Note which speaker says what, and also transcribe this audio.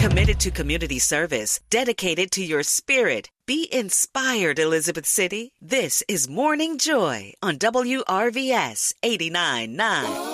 Speaker 1: Committed to community service, dedicated to your spirit. Be inspired, Elizabeth City. This is Morning Joy on WRVS 89.9.